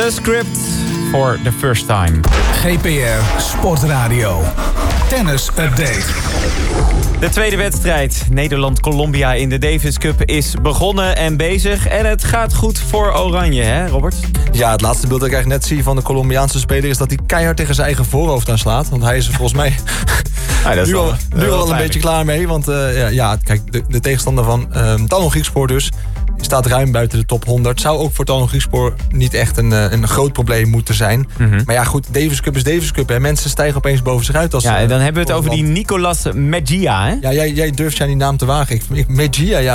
The Script for the first time. GPR Sportradio. Tennis Update. De tweede wedstrijd, Nederland-Colombia in de Davis Cup, is begonnen en bezig. En het gaat goed voor Oranje, hè Robert? Ja, het laatste beeld dat ik eigenlijk net zie van de Colombiaanse speler is dat hij keihard tegen zijn eigen voorhoofd aanslaat. Want hij is er volgens mij nu al een beetje klaar mee. Want kijk, de tegenstander van Talon Griekspoor dus staat ruim buiten de top 100. Zou ook voor Talon Griekspoor niet echt een groot probleem moeten zijn. Mm-hmm. Maar ja goed, Davis Cup is Davis Cup. Hè. Mensen stijgen opeens boven zich uit. En dan hebben we het over die Nicolas Mejia, hè? Ja, jij durft die naam te wagen. Mejia,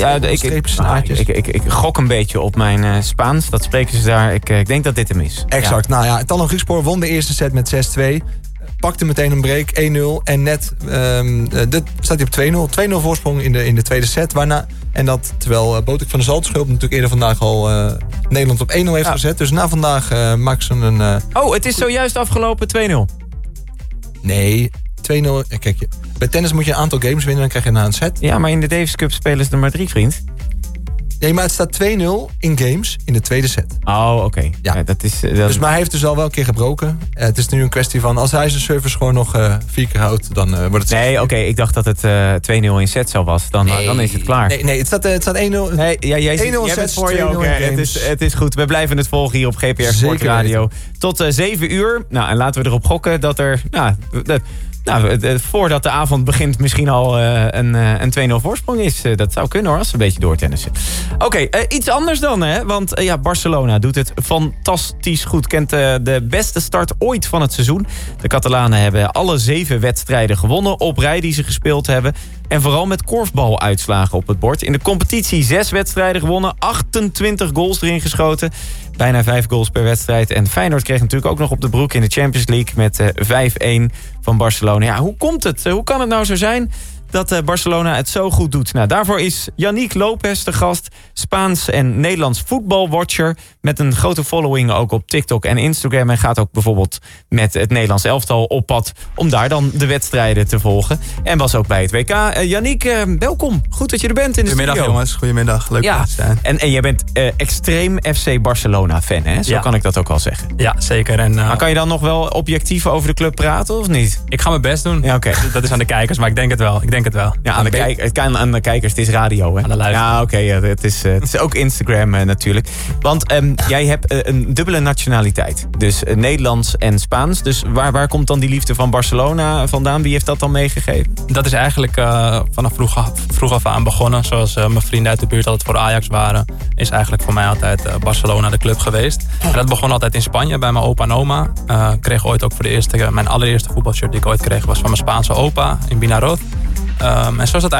ik gok een beetje op mijn Spaans. Dat spreken ze daar. Ik denk dat dit hem is. Exact. Ja. Nou ja, Talon Griekspoor won de eerste set met 6-2. Pakte meteen een break, 1-0. En net staat hij op 2-0. 2-0 voorsprong in de tweede set. Terwijl Botik van der Zaltschulp natuurlijk eerder vandaag al Nederland op 1-0 heeft gezet. Dus na vandaag maakt ze een... het is zojuist afgelopen 2-0. Nee, 2-0. Kijk, bij tennis moet je een aantal games winnen, dan krijg je na een set. Ja, maar in de Davis Cup spelen ze er maar 3, vriend. Nee, maar het staat 2-0 in games in de tweede set. Oh, oké. Ja. Dat is, Dus, maar hij heeft dus al wel een keer gebroken. Het is nu een kwestie van, als hij zijn service gewoon nog 4 keer houdt, dan wordt het... Nee, oké, ik dacht dat het 2-0 in set zo was. Dan is het klaar. Nee, het staat 1-0. Nee, jij hebt het voor je ook. Het is goed. We blijven het volgen hier op GPR Sportradio. Tot 7 uur. Nou, en laten we erop gokken dat er... voordat de avond begint misschien al een 2-0 voorsprong is. Dat zou kunnen hoor, als ze een beetje doortennissen. Oké, iets anders dan, hè. Want Barcelona doet het fantastisch goed. Kent de beste start ooit van het seizoen. De Catalanen hebben alle 7 wedstrijden gewonnen op rij die ze gespeeld hebben. En vooral met korfbaluitslagen op het bord. In de competitie 6 wedstrijden gewonnen. 28 goals erin geschoten. Bijna 5 goals per wedstrijd. En Feyenoord kreeg natuurlijk ook nog op de broek in de Champions League met 5-1 van Barcelona. Ja, hoe komt het? Hoe kan het nou zo zijn dat Barcelona het zo goed doet? Nou, daarvoor is Yannick Lopez de gast. Spaans en Nederlands voetbalwatcher. Met een grote following ook op TikTok en Instagram. En gaat ook bijvoorbeeld met het Nederlands elftal op pad om daar dan de wedstrijden te volgen. En was ook bij het WK. Yannick, welkom. Goed dat je er bent in de studio. Goedemiddag jongens, goedemiddag. Leuk om te zijn. En jij bent extreem FC Barcelona fan, hè? Zo kan ik dat ook wel zeggen. Ja, zeker. Maar kan je dan nog wel objectief over de club praten of niet? Ik ga mijn best doen. Ja, oké. Dat is aan de kijkers, maar ik denk het wel. Ja, aan de kijkers, het is radio, hè? Aan de luisteraars. Ja, oké. Het is ook Instagram natuurlijk. Want jij hebt een dubbele nationaliteit. Dus Nederlands en Spaans. Dus waar komt dan die liefde van Barcelona vandaan? Wie heeft dat dan meegegeven? Dat is eigenlijk vanaf vroeg af aan begonnen. Zoals mijn vrienden uit de buurt altijd voor Ajax waren. Is eigenlijk voor mij altijd Barcelona de club geweest. En dat begon altijd in Spanje bij mijn opa en oma. Ik kreeg ooit ook voor mijn allereerste voetbalshirt die ik ooit kreeg was van mijn Spaanse opa in Vinaroz. En zo is dat